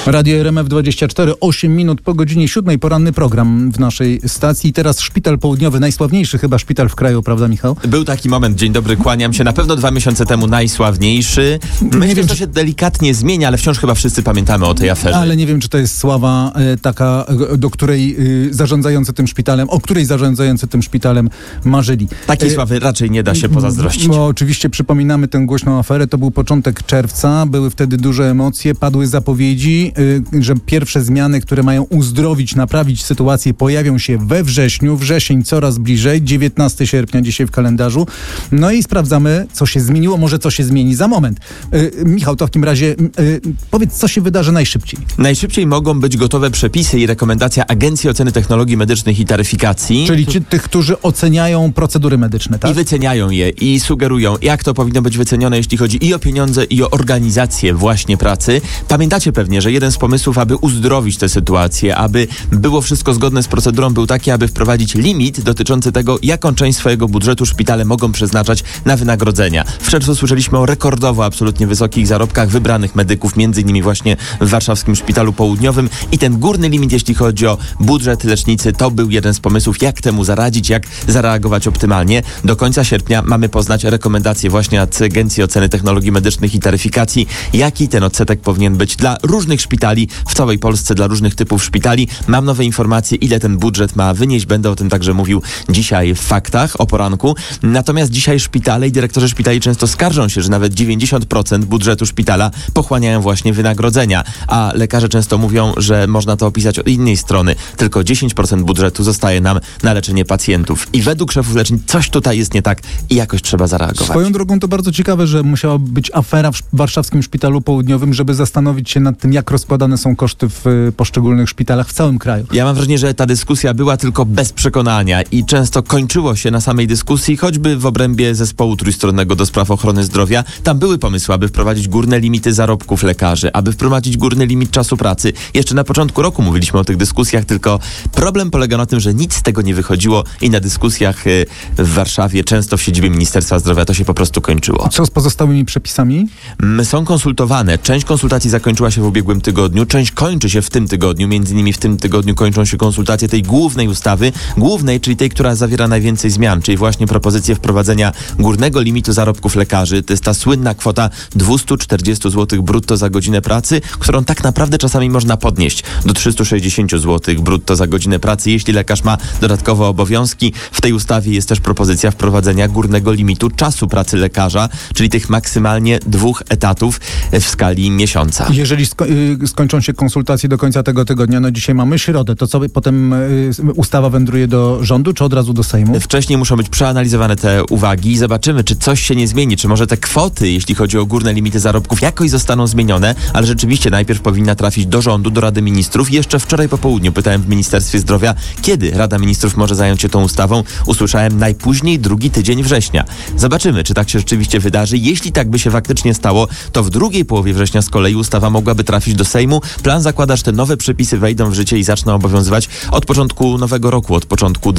Radio RMF24, 8 minut po godzinie 7, poranny program w naszej stacji. Teraz Szpital Południowy, najsławniejszy chyba szpital w kraju, prawda, Michał? Był taki moment, dzień dobry, kłaniam się, na pewno 2 miesiące temu najsławniejszy. Myślę, że to się delikatnie zmienia, ale wciąż chyba wszyscy pamiętamy o tej aferze. Ale nie wiem, czy to jest sława taka, do której zarządzający tym szpitalem, o której zarządzający tym szpitalem marzyli. Takiej sławy raczej nie da się pozazdrościć. Bo oczywiście przypominamy tę głośną aferę, to był początek czerwca, były wtedy duże emocje, padły zapowiedzi, że pierwsze zmiany, które mają uzdrowić, naprawić sytuację, pojawią się we wrześniu. Wrzesień coraz bliżej, 19 sierpnia dzisiaj w kalendarzu. No i sprawdzamy, co się zmieniło, może co się zmieni za moment. Michał, to w takim razie powiedz, co się wydarzy najszybciej. Najszybciej mogą być gotowe przepisy i rekomendacja Agencji Oceny Technologii Medycznych i Taryfikacji. Czyli tych, którzy oceniają procedury medyczne, tak? I wyceniają je i sugerują, jak to powinno być wycenione, jeśli chodzi i o pieniądze, i o organizację właśnie pracy. Pamiętacie pewnie, że jeden z pomysłów, aby uzdrowić tę sytuację, aby było wszystko zgodne z procedurą, był taki, aby wprowadzić limit dotyczący tego, jaką część swojego budżetu szpitale mogą przeznaczać na wynagrodzenia. W czerwcu słyszeliśmy o rekordowo absolutnie wysokich zarobkach wybranych medyków, między innymi właśnie w warszawskim Szpitalu Południowym, i ten górny limit, jeśli chodzi o budżet lecznicy, to był jeden z pomysłów, jak temu zaradzić, jak zareagować optymalnie. Do końca sierpnia mamy poznać rekomendacje właśnie od Agencji Oceny Technologii Medycznych i Taryfikacji, jaki ten odsetek powinien być dla różnych szpitali w całej Polsce, dla różnych typów szpitali. Mam nowe informacje, ile ten budżet ma wynieść. Będę o tym także mówił dzisiaj w Faktach o poranku. Natomiast dzisiaj szpitale i dyrektorzy szpitali często skarżą się, że nawet 90% budżetu szpitala pochłaniają właśnie wynagrodzenia, a lekarze często mówią, że można to opisać od innej strony. Tylko 10% budżetu zostaje nam na leczenie pacjentów. I według szefów lecznic coś tutaj jest nie tak i jakoś trzeba zareagować. Swoją drogą to bardzo ciekawe, że musiała być afera w warszawskim Szpitalu Południowym, żeby zastanowić się nad tym, jak rozkładane są koszty w poszczególnych szpitalach w całym kraju. Ja mam wrażenie, że ta dyskusja była tylko bez przekonania i często kończyło się na samej dyskusji, choćby w obrębie zespołu trójstronnego do spraw ochrony zdrowia. Tam były pomysły, aby wprowadzić górne limity zarobków lekarzy, aby wprowadzić górny limit czasu pracy. Jeszcze na początku roku mówiliśmy o tych dyskusjach, tylko problem polega na tym, że nic z tego nie wychodziło i na dyskusjach w Warszawie, często w siedzibie Ministerstwa Zdrowia, to się po prostu kończyło. Co z pozostałymi przepisami? Są konsultowane. Część konsultacji zakończyła się w ubiegłym tygodniu, część kończy się w tym tygodniu. Między innymi w tym tygodniu kończą się konsultacje tej głównej ustawy, czyli tej, która zawiera najwięcej zmian, czyli właśnie propozycję wprowadzenia górnego limitu zarobków lekarzy. To jest ta słynna kwota 240 zł brutto za godzinę pracy, którą tak naprawdę czasami można podnieść do 360 zł brutto za godzinę pracy, jeśli lekarz ma dodatkowe obowiązki. W tej ustawie jest też propozycja wprowadzenia górnego limitu czasu pracy lekarza, czyli tych maksymalnie 2 etatów w skali miesiąca. Jeżeli skończą się konsultacje do końca tego tygodnia, no dzisiaj mamy środę, to co potem ustawa wędruje do rządu, czy od razu do Sejmu? Wcześniej muszą być przeanalizowane te uwagi i zobaczymy, czy coś się nie zmieni, czy może te kwoty, jeśli chodzi o górne limity zarobków, jakoś zostaną zmienione, ale rzeczywiście najpierw powinna trafić do rządu, do Rady Ministrów. Jeszcze wczoraj po południu pytałem w Ministerstwie Zdrowia, kiedy Rada Ministrów może zająć się tą ustawą. Usłyszałem najpóźniej 2. tydzień września. Zobaczymy, czy tak się rzeczywiście wydarzy. Jeśli tak by się faktycznie stało, to w drugiej połowie września z kolei ustawa mogłaby trafić do Sejmu. Plan zakłada, że te nowe przepisy wejdą w życie i zaczną obowiązywać od początku nowego roku, od początku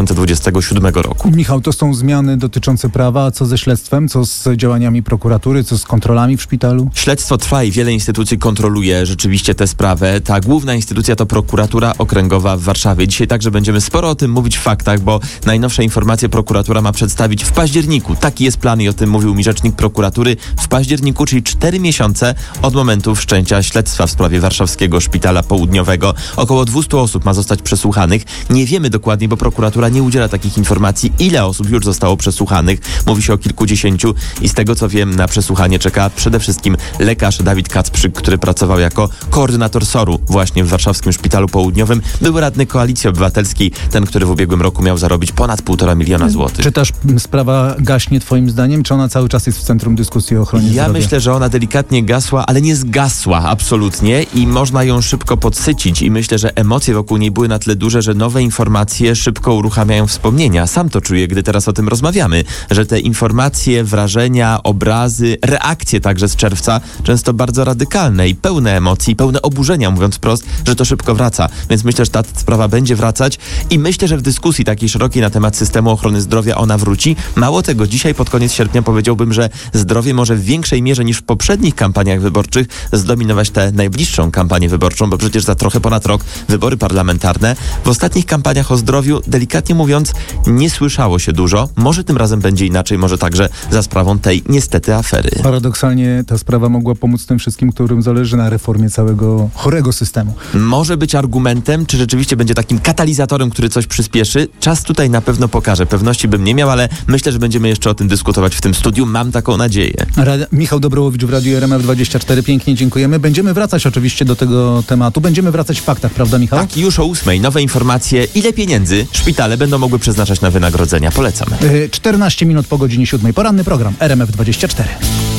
2027 roku. Michał, to są zmiany dotyczące prawa, a co ze śledztwem, co z działaniami prokuratury, co z kontrolami w szpitalu? Śledztwo trwa i wiele instytucji kontroluje rzeczywiście tę sprawę. Ta główna instytucja to Prokuratura Okręgowa w Warszawie. Dzisiaj także będziemy sporo o tym mówić w Faktach, bo najnowsze informacje prokuratura ma przedstawić w październiku. Taki jest plan i o tym mówił mi rzecznik prokuratury. W październiku, czyli 4 miesiące od momentu wszczęcia śledztwa w sprawie warszawskiego Szpitala Południowego. Około 200 osób ma zostać przesłuchanych. Nie wiemy dokładnie, bo prokuratura nie udziela takich informacji, ile osób już zostało przesłuchanych. Mówi się o kilkudziesięciu i z tego co wiem, na przesłuchanie czeka przede wszystkim lekarz Dawid Kacprzyk, który pracował jako koordynator SOR-u właśnie w warszawskim Szpitalu Południowym. Był radny Koalicji Obywatelskiej, ten, który w ubiegłym roku miał zarobić ponad 1,5 miliona złotych. Czy też sprawa gaśnie twoim zdaniem, czy ona cały czas jest w centrum dyskusji o ochronie zdrowia? Ja myślę, że ona delikatnie gasła, ale nie zgasła absolutnie i można ją szybko podsycić i myślę, że emocje wokół niej były na tyle duże, że nowe informacje szybko uruchamiają wspomnienia. Sam to czuję, gdy teraz o tym rozmawiamy, że te informacje, wrażenia, obrazy, reakcje także z czerwca często bardzo radykalne i pełne emocji, pełne oburzenia, mówiąc wprost, że to szybko wraca. Więc myślę, że ta sprawa będzie wracać i myślę, że w dyskusji takiej szerokiej na temat systemu ochrony zdrowia ona wróci. Mało tego, dzisiaj pod koniec sierpnia powiedziałbym, że zdrowie może w większej mierze niż w poprzednich kampaniach wyborczych zdominować te najważniejsze najbliższą kampanię wyborczą, bo przecież za trochę ponad rok wybory parlamentarne. W ostatnich kampaniach o zdrowiu, delikatnie mówiąc, nie słyszało się dużo. Może tym razem będzie inaczej, może także za sprawą tej niestety afery. Paradoksalnie ta sprawa mogła pomóc tym wszystkim, którym zależy na reformie całego chorego systemu. Może być argumentem, czy rzeczywiście będzie takim katalizatorem, który coś przyspieszy. Czas tutaj na pewno pokaże. Pewności bym nie miał, ale myślę, że będziemy jeszcze o tym dyskutować w tym studiu. Mam taką nadzieję. Michał Dobrołowicz w Radiu RMF24. Pięknie dziękujemy. Będziemy wracać oczywiście do tego tematu. Będziemy wracać w faktach, prawda, Michał? Tak, już o 8:00 nowe informacje. Ile pieniędzy szpitale będą mogły przeznaczać na wynagrodzenia? Polecam. 14 minut po godzinie 7:00. Poranny program RMF24.